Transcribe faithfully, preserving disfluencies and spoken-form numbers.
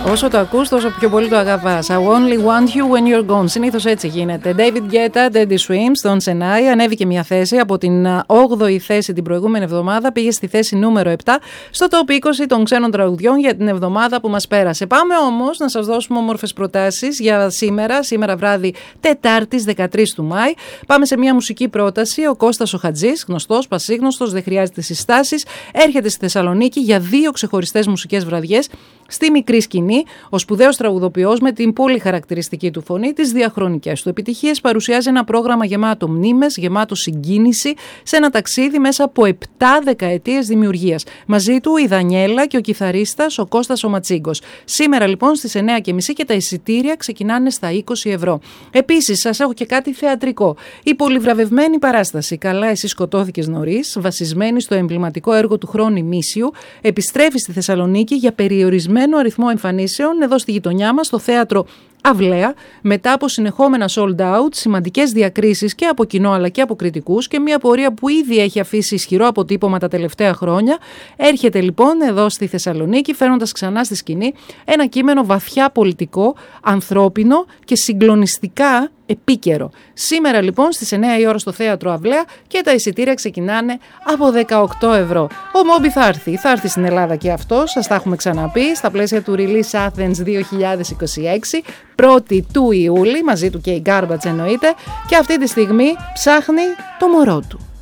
Όσο το ακούς, τόσο πιο πολύ το αγαπάς. I only want you when you're gone. Συνήθως έτσι γίνεται. David Guetta, Teddy Swims, Don Senai. Ανέβηκε μια θέση από την όγδοη θέση την προηγούμενη εβδομάδα. Πήγε στη θέση νούμερο επτά στο top είκοσι των ξένων τραγουδιών για την εβδομάδα που μας πέρασε. Πάμε όμως να σας δώσουμε όμορφες προτάσεις για σήμερα. Σήμερα βράδυ Τετάρτης δεκατρείς του Μάη. Πάμε σε μια μουσική πρόταση. Ο Κώστας ο Χατζής, γνωστός, πασίγνωστος, δεν χρειάζεται συστάσεις. Έρχεται στη Θεσσαλονίκη για δύο ξεχωριστές μουσικές βραδιές. Στη μικρή σκηνή, ο σπουδαίος τραγουδοποιός με την πολύ χαρακτηριστική του φωνή, τις διαχρονικές του επιτυχίες, παρουσιάζει ένα πρόγραμμα γεμάτο μνήμες, γεμάτο συγκίνηση, σε ένα ταξίδι μέσα από επτά δεκαετίες δημιουργίας. Μαζί του η Δανιέλα και ο κιθαρίστας ο Κώστας ο Ματσίγκος. Σήμερα λοιπόν στις εννιά και μισή και τα εισιτήρια ξεκινάνε στα είκοσι ευρώ. Επίσης, σας έχω και κάτι θεατρικό. Η πολυβραβευμένη παράσταση «Καλά, εσύ σκοτώθηκες νωρίς», βασισμένη στο εμβληματικό έργο του Χρόνη Μίσιου, επιστρέφει στη Θεσσαλονίκη για περιορισμένο αριθμό εμφανίσεων εδώ στη γειτονιά μας, στο θέατρο Αυλαία, μετά από συνεχόμενα sold out, σημαντικές διακρίσεις και από κοινό αλλά και από κριτικούς και μια πορεία που ήδη έχει αφήσει ισχυρό αποτύπωμα τα τελευταία χρόνια. Έρχεται λοιπόν εδώ στη Θεσσαλονίκη, φέρνοντας ξανά στη σκηνή ένα κείμενο βαθιά πολιτικό, ανθρώπινο και συγκλονιστικά επίκαιρο. Σήμερα λοιπόν στις εννιά η ώρα στο θέατρο Αυλαία και τα εισιτήρια ξεκινάνε από δεκαοκτώ ευρώ. Ο Μόμπι θα έρθει, θα έρθει στην Ελλάδα και αυτό, σας τα έχουμε ξαναπεί, στα πλαίσια του Release Athens δύο χιλιάδες είκοσι έξι, πρώτη του Ιούλη, μαζί του και η Garbage εννοείται, και αυτή τη στιγμή ψάχνει το μωρό του.